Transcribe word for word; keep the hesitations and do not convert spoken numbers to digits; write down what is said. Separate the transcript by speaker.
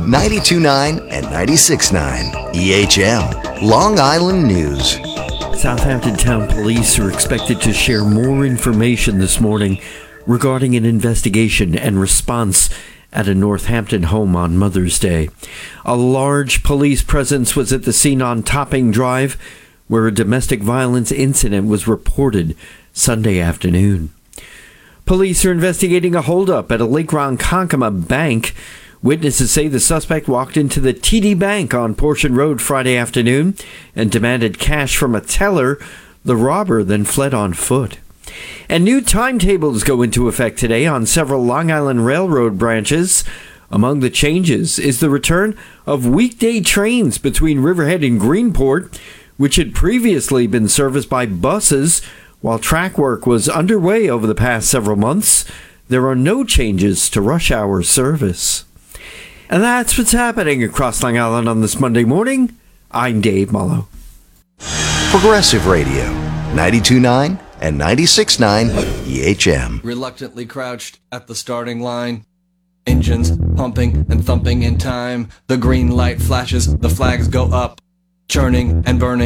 Speaker 1: ninety-two point nine and ninety-six point nine E H M, Long Island News.
Speaker 2: Southampton Town Police are expected to share more information this morning regarding an investigation and response at a Northampton home on Mother's Day. A large police presence was at the scene on Topping Drive, where a domestic violence incident was reported Sunday afternoon. Police are investigating a holdup at a Lake Ronkonkoma bank. Witnesses say the suspect walked into the T D Bank on Portion Road Friday afternoon and demanded cash from a teller. The robber then fled on foot. And new timetables go into effect today on several Long Island Railroad branches. Among the changes is the return of weekday trains between Riverhead and Greenport, which had previously been serviced by buses while track work was underway over the past several months. There are no changes to rush hour service. And that's what's happening across Long Island on this Monday morning. I'm Dave Mullo.
Speaker 1: Progressive Radio, ninety-two point nine and ninety-six point nine E H M.
Speaker 3: Reluctantly crouched at the starting line. Engines pumping and thumping in time. The green light flashes, the flags go up. Churning and burning.